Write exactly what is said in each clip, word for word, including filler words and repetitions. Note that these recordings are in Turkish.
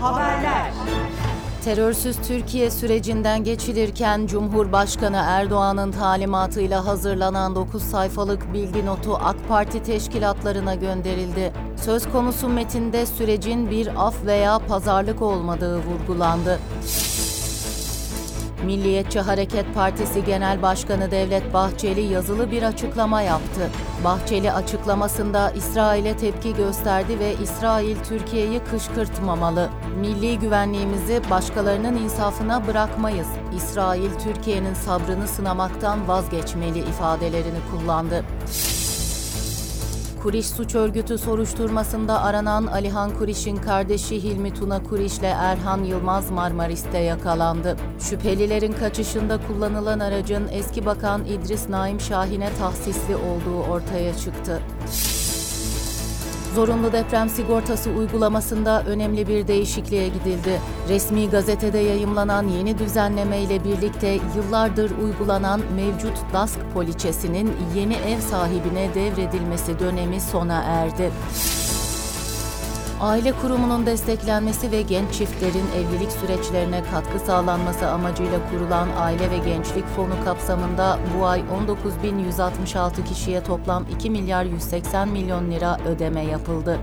Haberler. Terörsüz Türkiye sürecinden geçilirken Cumhurbaşkanı Erdoğan'ın talimatıyla hazırlanan dokuz sayfalık bilgi notu AK Parti teşkilatlarına gönderildi. Söz konusu metinde sürecin bir af veya pazarlık olmadığı vurgulandı. Milliyetçi Hareket Partisi Genel Başkanı Devlet Bahçeli yazılı bir açıklama yaptı. Bahçeli açıklamasında İsrail'e tepki gösterdi ve İsrail Türkiye'yi kışkırtmamalı. Milli güvenliğimizi başkalarının insafına bırakmayız. İsrail Türkiye'nin sabrını sınamaktan vazgeçmeli ifadelerini kullandı. Kuriş suç örgütü soruşturmasında aranan Alihan Kuriş'in kardeşi Hilmi Tuna Kuriş ile Erhan Yılmaz Marmaris'te yakalandı. Şüphelilerin kaçışında kullanılan aracın eski bakan İdris Naim Şahin'e tahsisli olduğu ortaya çıktı. Zorunlu deprem sigortası uygulamasında önemli bir değişikliğe gidildi. Resmi gazetede yayımlanan yeni düzenleme ile birlikte yıllardır uygulanan mevcut DASK poliçesinin yeni ev sahibine devredilmesi dönemi sona erdi. Aile kurumunun desteklenmesi ve genç çiftlerin evlilik süreçlerine katkı sağlanması amacıyla kurulan Aile ve Gençlik Fonu kapsamında bu ay on dokuz bin yüz altmış altı kişiye toplam iki milyar yüz seksen milyon lira ödeme yapıldı.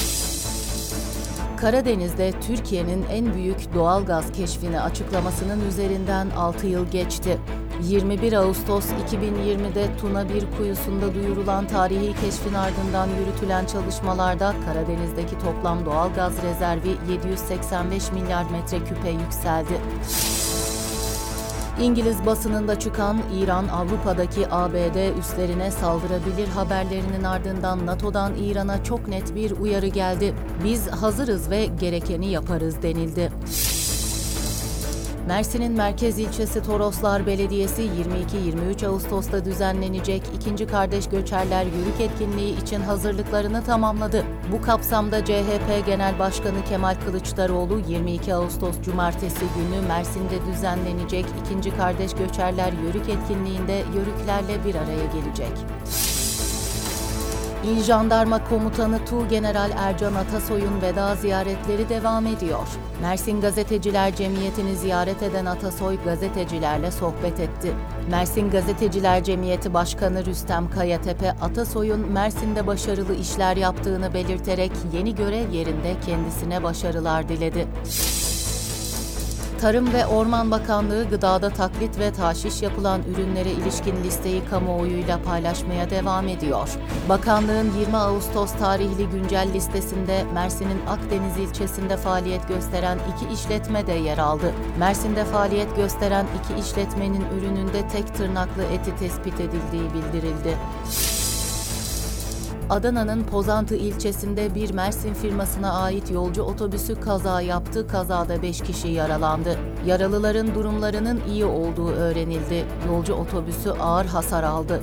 Karadeniz'de Türkiye'nin en büyük doğal gaz keşfini açıklamasının üzerinden altı yıl geçti. yirmi bir Ağustos iki bin yirmide Tuna bir kuyusunda duyurulan tarihi keşfin ardından yürütülen çalışmalarda Karadeniz'deki toplam doğal gaz rezervi yedi yüz seksen beş milyar metreküpe yükseldi. İngiliz basınında çıkan İran, Avrupa'daki A B D üslerine saldırabilir haberlerinin ardından NATO'dan İran'a çok net bir uyarı geldi. Biz hazırız ve gerekeni yaparız denildi. Mersin'in merkez ilçesi Toroslar Belediyesi yirmi iki yirmi üç Ağustos'ta düzenlenecek ikinci Kardeş Göçerler Yörük etkinliği için hazırlıklarını tamamladı. Bu kapsamda C H P Genel Başkanı Kemal Kılıçdaroğlu yirmi iki Ağustos Cumartesi günü Mersin'de düzenlenecek ikinci Kardeş Göçerler Yörük etkinliğinde Yörüklerle bir araya gelecek. İl Jandarma Komutanı Tuğgeneral Ercan Atasoy'un veda ziyaretleri devam ediyor. Mersin Gazeteciler Cemiyeti'ni ziyaret eden Atasoy gazetecilerle sohbet etti. Mersin Gazeteciler Cemiyeti Başkanı Rüstem Kayatepe, Atasoy'un Mersin'de başarılı işler yaptığını belirterek yeni görev yerinde kendisine başarılar diledi. Tarım ve Orman Bakanlığı gıdada taklit ve taşiş yapılan ürünlere ilişkin listeyi kamuoyuyla paylaşmaya devam ediyor. Bakanlığın yirmi Ağustos tarihli güncel listesinde Mersin'in Akdeniz ilçesinde faaliyet gösteren iki işletme de yer aldı. Mersin'de faaliyet gösteren iki işletmenin ürününde tek tırnaklı eti tespit edildiği bildirildi. Adana'nın Pozantı ilçesinde bir Mersin firmasına ait yolcu otobüsü kaza yaptı. Kazada beş kişi yaralandı. Yaralıların durumlarının iyi olduğu öğrenildi. Yolcu otobüsü ağır hasar aldı.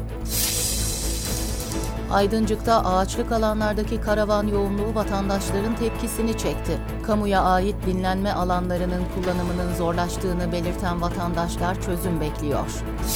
Aydıncık'ta ağaçlık alanlardaki karavan yoğunluğu vatandaşların tepkisini çekti. Kamuya ait dinlenme alanlarının kullanımının zorlaştığını belirten vatandaşlar çözüm bekliyor.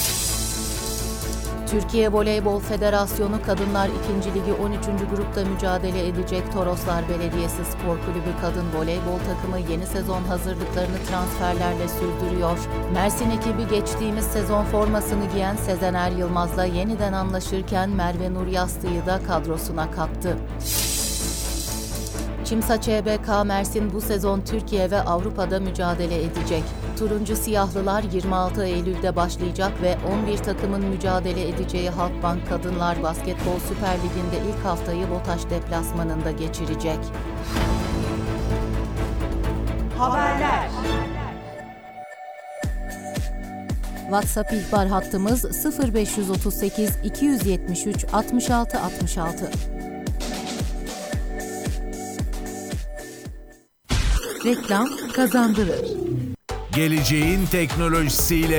Türkiye Voleybol Federasyonu Kadınlar ikinci. Ligi on üçüncü grupta mücadele edecek Toroslar Belediyesi Spor Kulübü Kadın Voleybol takımı yeni sezon hazırlıklarını transferlerle sürdürüyor. Mersin ekibi geçtiğimiz sezon formasını giyen Sezener Yılmaz'la yeniden anlaşırken Merve Nur Yastı'yı da kadrosuna kattı. Çimsa Ç B K Mersin bu sezon Türkiye ve Avrupa'da mücadele edecek. Turuncu Siyahlılar yirmi altı Eylül'de başlayacak ve on bir takımın mücadele edeceği Halkbank Kadınlar Basketbol Süper Ligi'nde ilk haftayı BOTAŞ deplasmanında geçirecek. Haberler. WhatsApp ihbar hattımız sıfır beş otuz sekiz iki yüz yetmiş üç altmış altı altmış altı. Reklam kazandırır. Geleceğin teknolojisiyle